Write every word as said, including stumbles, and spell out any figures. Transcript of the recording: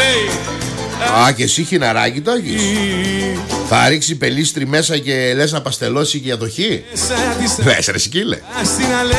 Α, και εσύ χιναράκι το έχεις. Θα ρίξει πελίστρι μέσα και λες να παστελώσει και για το χ. Πες ρε σκύλε.